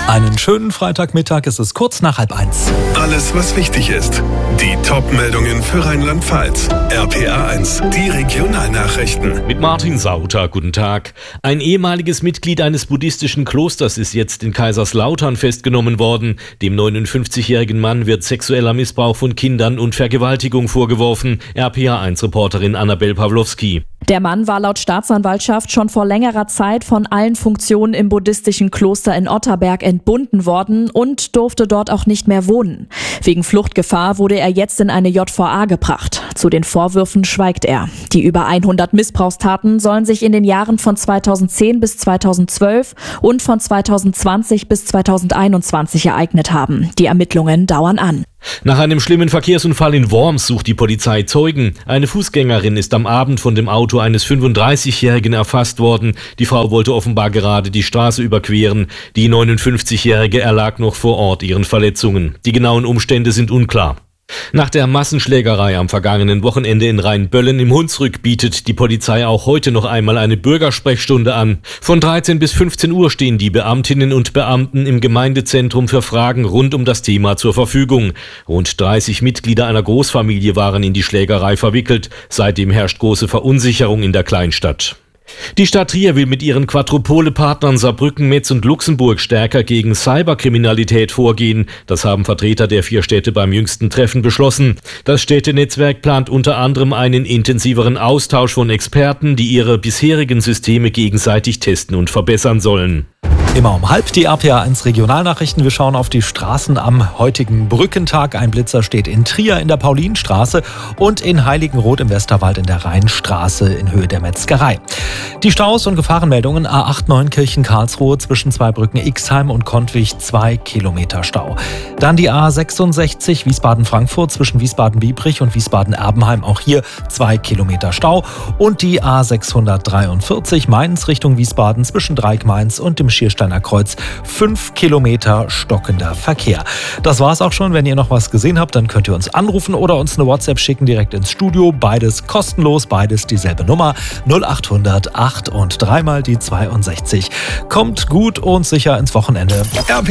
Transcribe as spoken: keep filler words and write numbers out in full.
Einen schönen Freitagmittag, es ist kurz nach halb eins. Alles, was wichtig ist. Die Top-Meldungen für Rheinland-Pfalz. R P A eins, die Regionalnachrichten. Mit Martin Sauter, guten Tag. Ein ehemaliges Mitglied eines buddhistischen Klosters ist jetzt in Kaiserslautern festgenommen worden. Dem neunundfünfzigjährigen Mann wird sexueller Missbrauch von Kindern und Vergewaltigung vorgeworfen. R P A eins-Reporterin Annabel Pawlowski. Der Mann war laut Staatsanwaltschaft schon vor längerer Zeit von allen Funktionen im buddhistischen Kloster in Otterberg entbunden worden und durfte dort auch nicht mehr wohnen. Wegen Fluchtgefahr wurde er jetzt in eine J V A gebracht. Zu den Vorwürfen schweigt er. Die über hundert Missbrauchstaten sollen sich in den Jahren von zweitausendzehn bis zweitausendzwölf und von zweitausendzwanzig bis zweitausendeinundzwanzig ereignet haben. Die Ermittlungen dauern an. Nach einem schlimmen Verkehrsunfall in Worms sucht die Polizei Zeugen. Eine Fußgängerin ist am Abend von dem Auto eines fünfunddreißigjährigen erfasst worden. Die Frau wollte offenbar gerade die Straße überqueren. Die neunundfünfzigjährige erlag noch vor Ort ihren Verletzungen. Die genauen Umstände sind unklar. Nach der Massenschlägerei am vergangenen Wochenende in Rheinböllen im Hunsrück bietet die Polizei auch heute noch einmal eine Bürgersprechstunde an. Von dreizehn bis fünfzehn Uhr stehen die Beamtinnen und Beamten im Gemeindezentrum für Fragen rund um das Thema zur Verfügung. Rund dreißig Mitglieder einer Großfamilie waren in die Schlägerei verwickelt. Seitdem herrscht große Verunsicherung in der Kleinstadt. Die Stadt Trier will mit ihren Quadrupole-Partnern Saarbrücken, Metz und Luxemburg stärker gegen Cyberkriminalität vorgehen. Das haben Vertreter der vier Städte beim jüngsten Treffen beschlossen. Das Städtenetzwerk plant unter anderem einen intensiveren Austausch von Experten, die ihre bisherigen Systeme gegenseitig testen und verbessern sollen. Immer um halb die R P A eins Regionalnachrichten. Wir schauen auf die Straßen am heutigen Brückentag. Ein Blitzer steht in Trier in der Paulinstraße und in Heiligenroth im Westerwald in der Rheinstraße in Höhe der Metzgerei. Die Staus und Gefahrenmeldungen: A acht Neunkirchen-Karlsruhe zwischen zwei Brücken Ixheim und Kontwig zwei Kilometer Stau. Dann die A sechsundsechzig Wiesbaden-Frankfurt zwischen Wiesbaden-Biebrich und Wiesbaden-Erbenheim, auch hier zwei Kilometer Stau. Und die A sechshundertdreiundvierzig Mainz Richtung Wiesbaden zwischen Dreieck-Mainz und dem Schiersteiner Kreuz fünf Kilometer stockender Verkehr. Das war's auch schon. Wenn ihr noch was gesehen habt, dann könnt ihr uns anrufen oder uns eine WhatsApp schicken direkt ins Studio. Beides kostenlos, beides dieselbe Nummer null achthundert acht und dreimal die zweiundsechzig. Kommt gut und sicher ins Wochenende.